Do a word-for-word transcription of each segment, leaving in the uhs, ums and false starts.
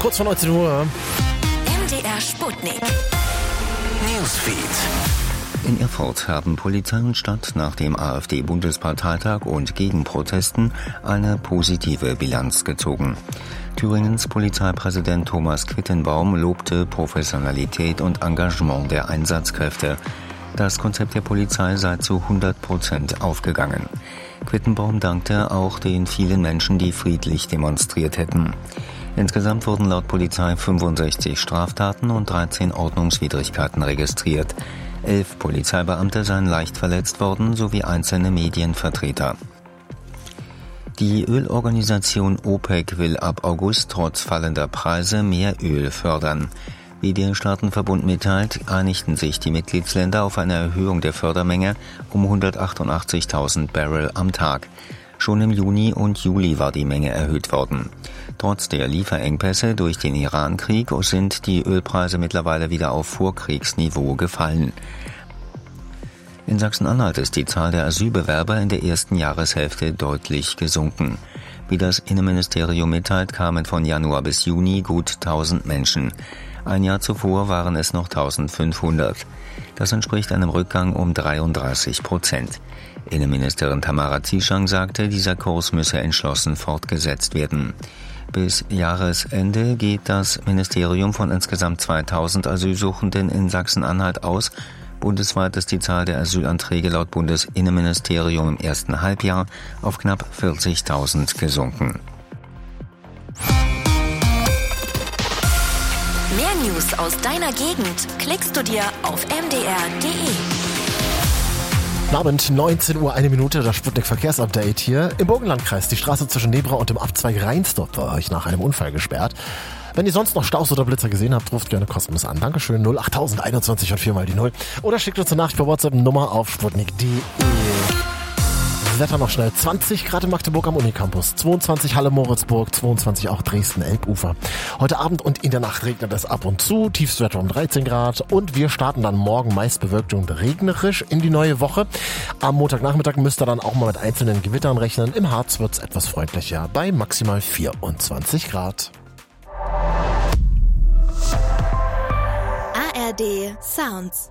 kurz vor neunzehn Uhr. M D R Sputnik. Newsfeed. In Erfurt haben Polizei und Stadt nach dem AfD-Bundesparteitag und Gegenprotesten eine positive Bilanz gezogen. Thüringens Polizeipräsident Thomas Quittenbaum lobte Professionalität und Engagement der Einsatzkräfte. Das Konzept der Polizei sei zu hundert Prozent aufgegangen. Quittenbaum dankte auch den vielen Menschen, die friedlich demonstriert hätten. Insgesamt wurden laut Polizei fünfundsechzig Straftaten und dreizehn Ordnungswidrigkeiten registriert. Elf Polizeibeamte seien leicht verletzt worden, sowie einzelne Medienvertreter. Die Ölorganisation OPEC will ab August trotz fallender Preise mehr Öl fördern. Wie der Staatenverbund mitteilt, einigten sich die Mitgliedsländer auf eine Erhöhung der Fördermenge um hundertachtundachtzigtausend Barrel am Tag. Schon im Juni und Juli war die Menge erhöht worden. Trotz der Lieferengpässe durch den Iran-Krieg sind die Ölpreise mittlerweile wieder auf Vorkriegsniveau gefallen. In Sachsen-Anhalt ist die Zahl der Asylbewerber in der ersten Jahreshälfte deutlich gesunken. Wie das Innenministerium mitteilt, kamen von Januar bis Juni gut tausend Menschen. Ein Jahr zuvor waren es noch eintausendfünfhundert. Das entspricht einem Rückgang um dreiunddreißig Prozent. Innenministerin Tamara Zieschang sagte, dieser Kurs müsse entschlossen fortgesetzt werden. Bis Jahresende geht das Ministerium von insgesamt zweitausend Asylsuchenden in Sachsen-Anhalt aus. Bundesweit ist die Zahl der Asylanträge laut Bundesinnenministerium im ersten Halbjahr auf knapp vierzigtausend gesunken. Mehr News aus deiner Gegend klickst du dir auf m d r punkt d e. Guten Abend, neunzehn Uhr, eine Minute, das Sputnik-Verkehrsupdate hier. Im Burgenlandkreis, die Straße zwischen Nebra und dem Abzweig Rheinsdorf bei euch nach einem Unfall gesperrt. Wenn ihr sonst noch Staus oder Blitzer gesehen habt, ruft gerne kostenlos an. Dankeschön, null acht null null einundzwanzig und vier mal die null. Oder schickt uns eine Nachricht per WhatsApp-Nummer auf sputnik punkt d e. Wetter noch schnell. zwanzig Grad in Magdeburg am Unicampus, zweiundzwanzig Halle Moritzburg, zweiundzwanzig auch Dresden Elbufer. Heute Abend und in der Nacht regnet es ab und zu, Tiefstwetter um dreizehn Grad und wir starten dann morgen meist bewölkt und regnerisch in die neue Woche. Am Montagnachmittag müsst ihr dann auch mal mit einzelnen Gewittern rechnen. Im Harz wird es etwas freundlicher bei maximal vierundzwanzig Grad. A R D Sounds.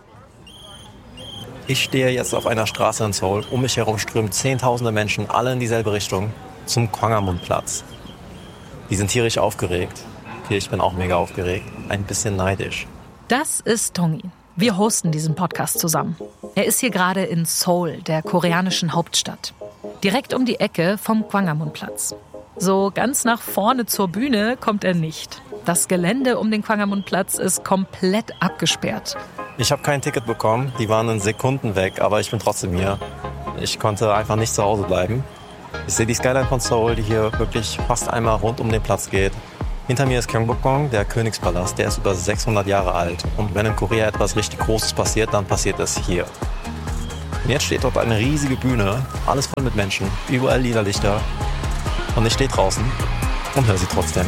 Ich stehe jetzt auf einer Straße in Seoul. Um mich herum strömen zehntausende Menschen, alle in dieselbe Richtung, zum Gwanghwamun-Platz. Die sind tierisch aufgeregt. Okay, ich bin auch mega aufgeregt. Ein bisschen neidisch. Das ist Tongi. Wir hosten diesen Podcast zusammen. Er ist hier gerade in Seoul, der koreanischen Hauptstadt. Direkt um die Ecke vom Gwanghwamun-Platz. So ganz nach vorne zur Bühne kommt er nicht. Das Gelände um den Gwanghwamun-Platz ist komplett abgesperrt. Ich habe kein Ticket bekommen, die waren in Sekunden weg, aber ich bin trotzdem hier. Ich konnte einfach nicht zu Hause bleiben. Ich sehe die Skyline von Seoul, die hier wirklich fast einmal rund um den Platz geht. Hinter mir ist Gyeongbokgung, der Königspalast, der ist über sechshundert Jahre alt. Und wenn in Korea etwas richtig Großes passiert, dann passiert es hier. Und jetzt steht dort eine riesige Bühne, alles voll mit Menschen, überall Liederlichter. Und ich stehe draußen und höre sie trotzdem.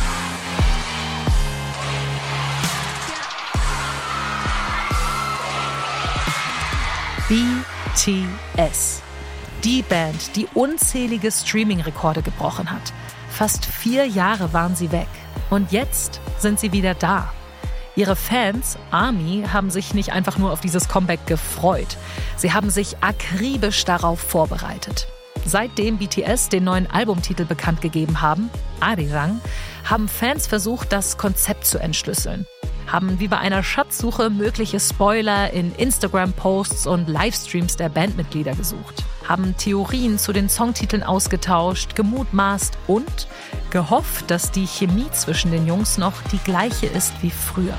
B T S. Die Band, die unzählige Streaming-Rekorde gebrochen hat. Fast vier Jahre waren sie weg. Und jetzt sind sie wieder da. Ihre Fans, ARMY, haben sich nicht einfach nur auf dieses Comeback gefreut. Sie haben sich akribisch darauf vorbereitet. Seitdem B T S den neuen Albumtitel bekannt gegeben haben, Arirang, haben Fans versucht, das Konzept zu entschlüsseln. Haben wie bei einer Schatzsuche mögliche Spoiler in Instagram-Posts und Livestreams der Bandmitglieder gesucht. Haben Theorien zu den Songtiteln ausgetauscht, gemutmaßt und gehofft, dass die Chemie zwischen den Jungs noch die gleiche ist wie früher.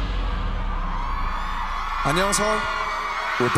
안녕하세요. 오빠.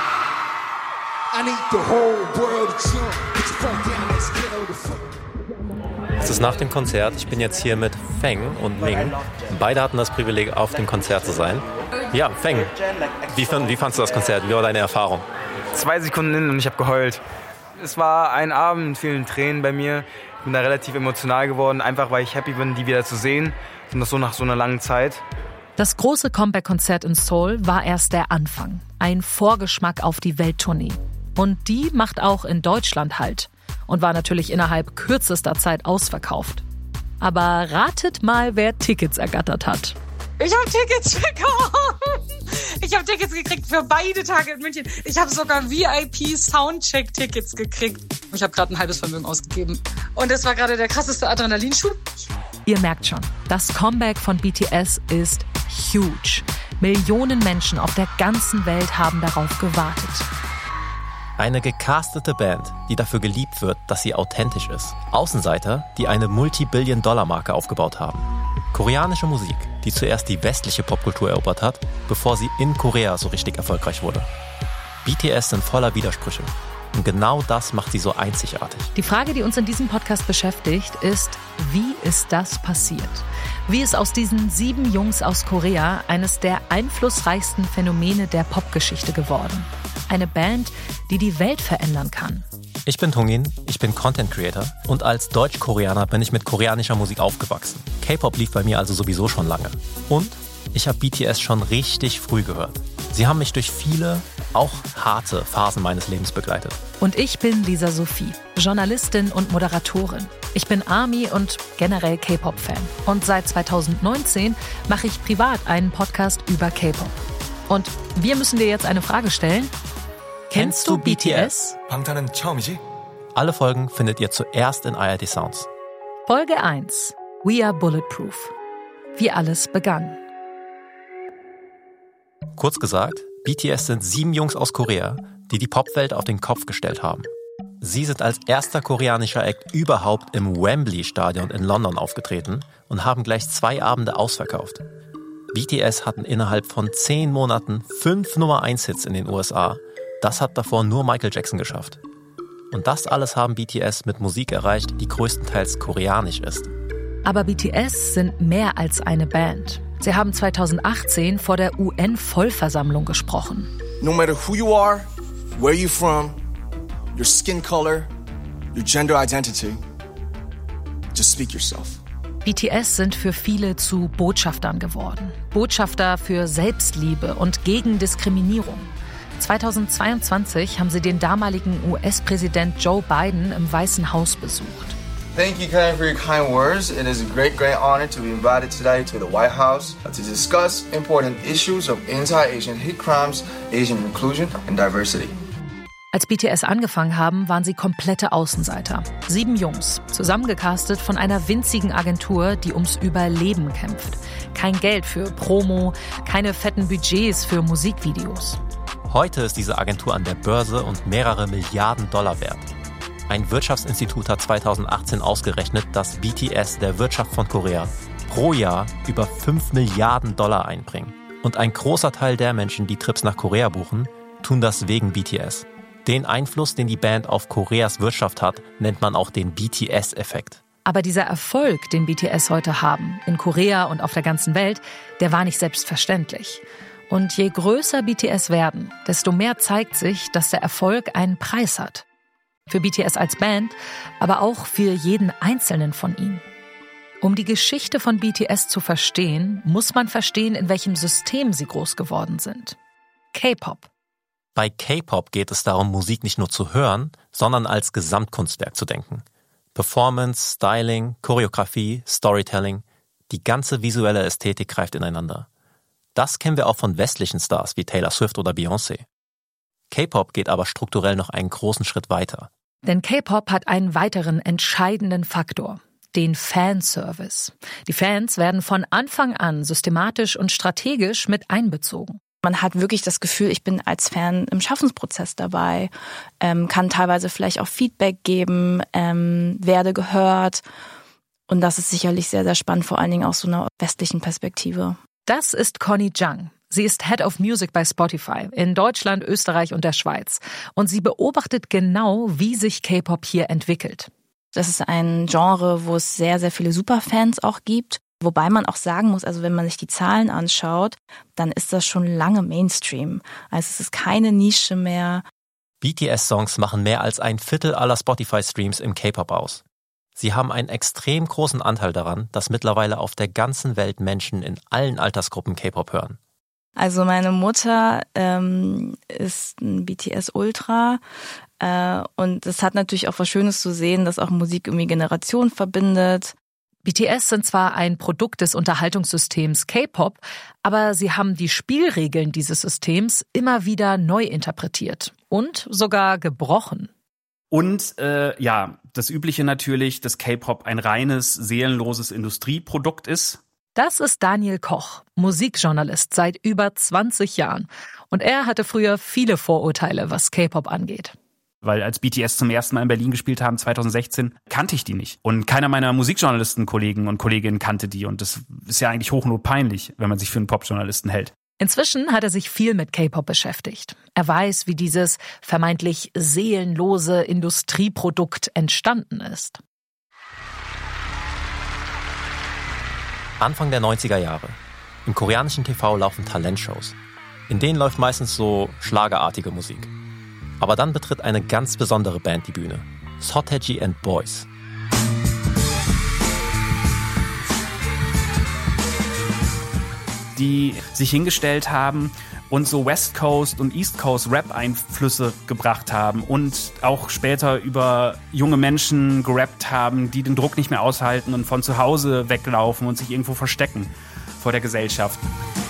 I need the whole world to jump. Put your phone down, let's get over the phone. Es ist nach dem Konzert. Ich bin jetzt hier mit Feng und Ming. Beide hatten das Privileg, auf dem Konzert zu sein. Ja, Feng, wie, fand, wie fandst du das Konzert? Wie war deine Erfahrung? Zwei Sekunden hin und ich habe geheult. Es war ein Abend mit vielen Tränen bei mir. Ich bin da relativ emotional geworden, einfach weil ich happy bin, die wieder zu sehen. Und das so nach so einer langen Zeit. Das große Comeback-Konzert in Seoul war erst der Anfang. Ein Vorgeschmack auf die Welttournee. Und die macht auch in Deutschland Halt. Und war natürlich innerhalb kürzester Zeit ausverkauft. Aber ratet mal, wer Tickets ergattert hat. Ich habe Tickets bekommen. Ich habe Tickets gekriegt für beide Tage in München. Ich habe sogar V I P-Soundcheck-Tickets gekriegt. Ich habe gerade ein halbes Vermögen ausgegeben. Und das war gerade der krasseste Adrenalinschub. Ihr merkt schon, das Comeback von B T S ist huge. Millionen Menschen auf der ganzen Welt haben darauf gewartet. Eine gecastete Band, die dafür geliebt wird, dass sie authentisch ist. Außenseiter, die eine Multi-Billion-Dollar-Marke aufgebaut haben. Koreanische Musik, die zuerst die westliche Popkultur erobert hat, bevor sie in Korea so richtig erfolgreich wurde. B T S sind voller Widersprüche. Und genau das macht sie so einzigartig. Die Frage, die uns in diesem Podcast beschäftigt, ist, wie ist das passiert? Wie ist aus diesen sieben Jungs aus Korea eines der einflussreichsten Phänomene der Popgeschichte geworden? Eine Band, die die Welt verändern kann. Ich bin Tongin, ich bin Content Creator und als Deutsch-Koreaner bin ich mit koreanischer Musik aufgewachsen. K-Pop lief bei mir also sowieso schon lange. Und ich habe B T S schon richtig früh gehört. Sie haben mich durch viele, auch harte Phasen meines Lebens begleitet. Und ich bin Lisa Sophie, Journalistin und Moderatorin. Ich bin ARMY und generell K-Pop-Fan. Und seit zweitausendneunzehn mache ich privat einen Podcast über K-Pop. Und wir müssen dir jetzt eine Frage stellen. Kennst du B T S? 방탄은 처음이지? Alle Folgen findet ihr zuerst in A R D Sounds. Folge eins. We are Bulletproof. Wie alles begann. Kurz gesagt, B T S sind sieben Jungs aus Korea, die die Popwelt auf den Kopf gestellt haben. Sie sind als erster koreanischer Act überhaupt im Wembley-Stadion in London aufgetreten und haben gleich zwei Abende ausverkauft. B T S hatten innerhalb von zehn Monaten fünf Nummer eins Hits in den U S A. Das hat davor nur Michael Jackson geschafft. Und das alles haben B T S mit Musik erreicht, die größtenteils koreanisch ist. Aber B T S sind mehr als eine Band. Sie haben zweitausendachtzehn vor der U N-Vollversammlung gesprochen. No matter who you are, where you're from, your skin color, your gender identity, just speak yourself. B T S sind für viele zu Botschaftern geworden. Botschafter für Selbstliebe und gegen Diskriminierung. zweitausendzweiundzwanzig haben sie den damaligen U S-Präsident Joe Biden im Weißen Haus besucht. Thank you, Karen, for your kind words. It is a great, great honor to be invited today to the White House to discuss important issues of anti-Asian hate crimes, Asian inclusion and diversity. Als B T S angefangen haben, waren sie komplette Außenseiter. Sieben Jungs, zusammengecastet von einer winzigen Agentur, die ums Überleben kämpft. Kein Geld für Promo, keine fetten Budgets für Musikvideos. Heute ist diese Agentur an der Börse und mehrere Milliarden Dollar wert. Ein Wirtschaftsinstitut hat zweitausendachtzehn ausgerechnet, dass B T S der Wirtschaft von Korea pro Jahr über fünf Milliarden Dollar einbringen. Und ein großer Teil der Menschen, die Trips nach Korea buchen, tun das wegen B T S. Den Einfluss, den die Band auf Koreas Wirtschaft hat, nennt man auch den B T S-Effekt. Aber dieser Erfolg, den B T S heute haben, in Korea und auf der ganzen Welt, der war nicht selbstverständlich. Und je größer B T S werden, desto mehr zeigt sich, dass der Erfolg einen Preis hat. Für B T S als Band, aber auch für jeden Einzelnen von ihnen. Um die Geschichte von B T S zu verstehen, muss man verstehen, in welchem System sie groß geworden sind. K-Pop. Bei K-Pop geht es darum, Musik nicht nur zu hören, sondern als Gesamtkunstwerk zu denken. Performance, Styling, Choreografie, Storytelling, die ganze visuelle Ästhetik greift ineinander. Das kennen wir auch von westlichen Stars wie Taylor Swift oder Beyoncé. K-Pop geht aber strukturell noch einen großen Schritt weiter. Denn K-Pop hat einen weiteren entscheidenden Faktor, den Fanservice. Die Fans werden von Anfang an systematisch und strategisch mit einbezogen. Man hat wirklich das Gefühl, ich bin als Fan im Schaffensprozess dabei, ähm, kann teilweise vielleicht auch Feedback geben, ähm, werde gehört. Und das ist sicherlich sehr, sehr spannend, vor allen Dingen aus so einer westlichen Perspektive. Das ist Connie Zhang. Sie ist Head of Music bei Spotify in Deutschland, Österreich und der Schweiz. Und sie beobachtet genau, wie sich K-Pop hier entwickelt. Das ist ein Genre, wo es sehr, sehr viele Superfans auch gibt. Wobei man auch sagen muss, also wenn man sich die Zahlen anschaut, dann ist das schon lange Mainstream. Also es ist keine Nische mehr. B T S-Songs machen mehr als ein Viertel aller Spotify-Streams im K-Pop aus. Sie haben einen extrem großen Anteil daran, dass mittlerweile auf der ganzen Welt Menschen in allen Altersgruppen K-Pop hören. Also meine Mutter ähm, ist ein B T S-Ultra äh, und es hat natürlich auch was Schönes zu sehen, dass auch Musik irgendwie Generationen verbindet. B T S sind zwar ein Produkt des Unterhaltungssystems K-Pop, aber sie haben die Spielregeln dieses Systems immer wieder neu interpretiert und sogar gebrochen. Und äh, ja, das Übliche natürlich, dass K-Pop ein reines, seelenloses Industrieprodukt ist. Das ist Daniel Koch, Musikjournalist seit über zwanzig Jahren. Und er hatte früher viele Vorurteile, was K-Pop angeht. Weil als B T S zum ersten Mal in Berlin gespielt haben, zwanzig sechzehn, kannte ich die nicht. Und keiner meiner Musikjournalisten-Kollegen und Kolleginnen kannte die. Und das ist ja eigentlich hochnotpeinlich, wenn man sich für einen Popjournalisten hält. Inzwischen hat er sich viel mit K-Pop beschäftigt. Er weiß, wie dieses vermeintlich seelenlose Industrieprodukt entstanden ist. Anfang der neunziger Jahre. Im koreanischen T V laufen Talentshows. In denen läuft meistens so schlagerartige Musik. Aber dann betritt eine ganz besondere Band die Bühne. Seo-taiji and Boys. Die sich hingestellt haben und so West Coast und East Coast Rap-Einflüsse gebracht haben und auch später über junge Menschen gerappt haben, die den Druck nicht mehr aushalten und von zu Hause weglaufen und sich irgendwo verstecken vor der Gesellschaft.